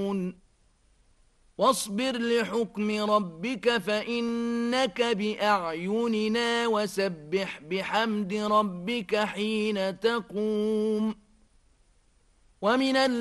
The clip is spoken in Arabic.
واصبر لحكم ربك فإنك بأعيننا وسبح بحمد ربك حين تقوم ومن